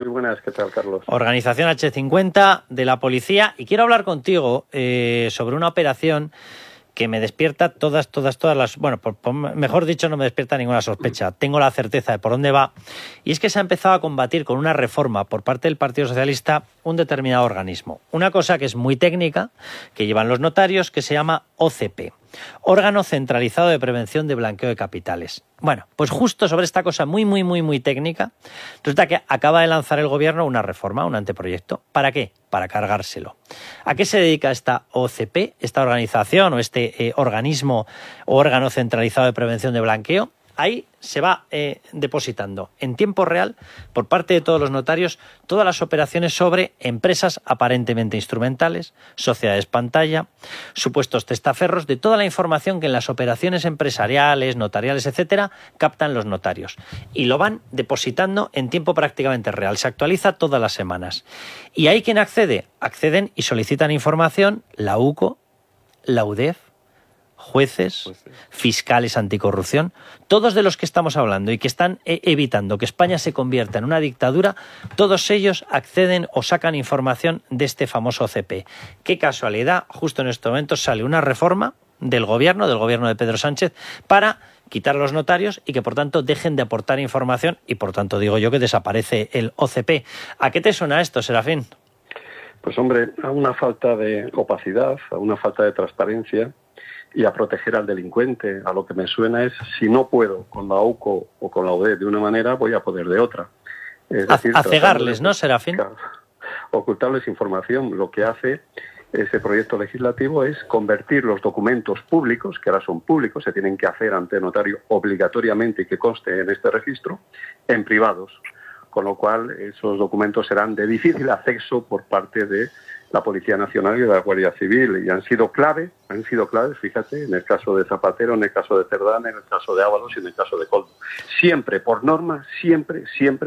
buenas, ¿qué tal, Carlos? Organización H50 de la policía. Y quiero hablar contigo sobre una operación que me despierta todas las... Bueno, mejor dicho, no me despierta ninguna sospecha. Tengo la certeza de por dónde va. Y es que se ha empezado a combatir con una reforma por parte del Partido Socialista un determinado organismo. Una cosa que es muy técnica, que llevan los notarios, que se llama OCP. Órgano Centralizado de Prevención de Blanqueo de Capitales. Bueno, pues justo sobre esta cosa muy técnica, resulta que acaba de lanzar el gobierno una reforma, un anteproyecto. ¿Para qué? Para cargárselo. ¿A qué se dedica esta OCP, esta organización o este organismo o órgano centralizado de prevención de blanqueo? Ahí se va depositando en tiempo real por parte de todos los notarios todas las operaciones sobre empresas aparentemente instrumentales, sociedades pantalla, supuestos testaferros, de toda la información que en las operaciones empresariales, notariales, etcétera, captan los notarios. Y lo van depositando en tiempo prácticamente real. Se actualiza todas las semanas. ¿Y ahí quién accede? Acceden y solicitan información la UCO, la UDEF, jueces, fiscales anticorrupción, todos de los que estamos hablando y que están evitando que España se convierta en una dictadura, todos ellos acceden o sacan información de este famoso OCP. Qué casualidad, justo en estos momentos sale una reforma del gobierno de Pedro Sánchez, para quitar a los notarios y que por tanto dejen de aportar información y por tanto digo yo que desaparece el OCP. ¿A qué te suena esto, Serafín? Pues hombre, a una falta de opacidad, a una falta de transparencia y a proteger al delincuente. A lo que me suena es, si no puedo con la UCO o con la UDEF de una manera, voy a poder de otra. Es decir, a cegarles, ¿no, Serafín? Ocultarles información. Lo que hace ese proyecto legislativo es convertir los documentos públicos, que ahora son públicos, se tienen que hacer ante notario obligatoriamente y que conste en este registro, en privados. Con lo cual, esos documentos serán de difícil acceso por parte de la Policía Nacional y de la Guardia Civil, y han sido claves, fíjate, en el caso de Zapatero, en el caso de Cerdán, en el caso de Ábalos y en el caso de Coldo. Siempre, por norma, siempre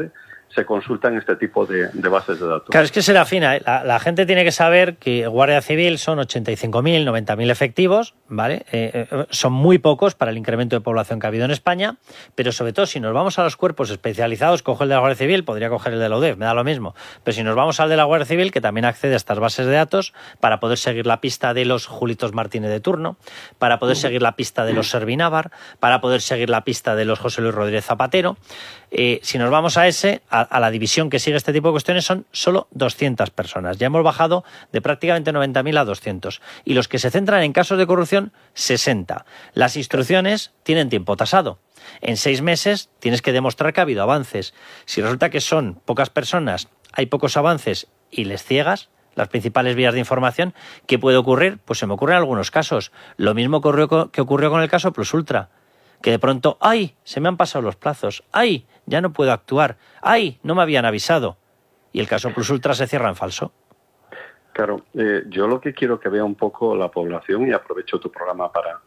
se consultan este tipo de bases de datos. Claro, es que será fina, ¿eh? La gente tiene que saber que Guardia Civil son 85.000, 90.000 efectivos, ¿vale? Son muy pocos para el incremento de población que ha habido en España, pero sobre todo si nos vamos a los cuerpos especializados, cojo el de la Guardia Civil, podría coger el de la UDEF, me da lo mismo, pero si nos vamos al de la Guardia Civil, que también accede a estas bases de datos para poder seguir la pista de los Julitos Martínez de turno, para poder seguir la pista de los Servinávar, para poder seguir la pista de los José Luis Rodríguez Zapatero. Si nos vamos a ese, a la división que sigue este tipo de cuestiones, son solo 200 personas. Ya hemos bajado de prácticamente 90.000 a 200. Y los que se centran en casos de corrupción, 60. Las instrucciones tienen tiempo tasado. En 6 meses tienes que demostrar que ha habido avances. Si resulta que son pocas personas, hay pocos avances y les ciegas las principales vías de información, ¿qué puede ocurrir? Pues se me ocurren algunos casos. Lo mismo que ocurrió con el caso Plus Ultra, que de pronto, ¡ay!, se me han pasado los plazos, ¡ay!, ya no puedo actuar, ¡ay!, no me habían avisado. Y el caso Plus Ultra se cierra en falso. Claro, yo lo que quiero que vea un poco la población, y aprovecho tu programa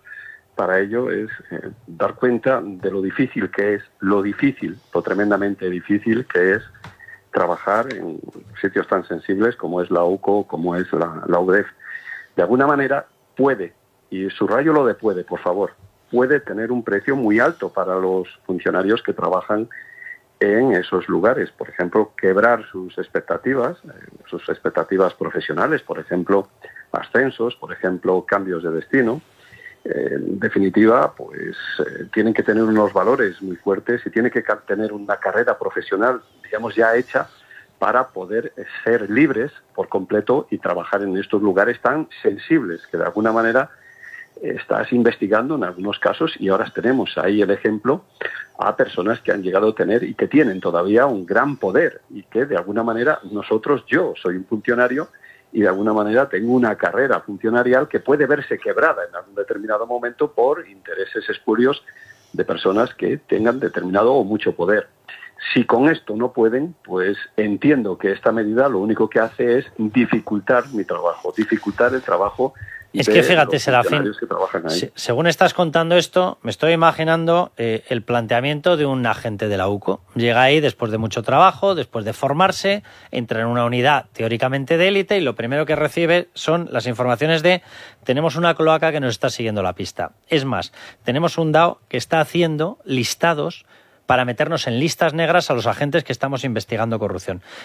para ello, es dar cuenta de lo difícil que es, lo tremendamente difícil que es trabajar en sitios tan sensibles como es la UCO, como es la UDEF. De alguna manera puede, y subrayo lo de puede, por favor, puede tener un precio muy alto para los funcionarios que trabajan en esos lugares. Por ejemplo, quebrar sus expectativas profesionales, por ejemplo, ascensos, por ejemplo, cambios de destino. En definitiva, pues tienen que tener unos valores muy fuertes y tienen que tener una carrera profesional, digamos, ya hecha para poder ser libres por completo y trabajar en estos lugares tan sensibles que de alguna manera estás investigando en algunos casos, y ahora tenemos ahí el ejemplo a personas que han llegado a tener y que tienen todavía un gran poder y que de alguna manera yo soy un funcionario y de alguna manera tengo una carrera funcionarial que puede verse quebrada en algún determinado momento por intereses espurios de personas que tengan determinado o mucho poder. Si con esto no pueden, pues entiendo que esta medida lo único que hace es dificultar mi trabajo, dificultar el trabajo. Es que fíjate, Serafín, según estás contando esto, me estoy imaginando el planteamiento de un agente de la UCO. Llega ahí después de mucho trabajo, después de formarse, entra en una unidad teóricamente de élite y lo primero que recibe son las informaciones de: tenemos una cloaca que nos está siguiendo la pista. Es más, tenemos un DAO que está haciendo listados para meternos en listas negras a los agentes que estamos investigando corrupción.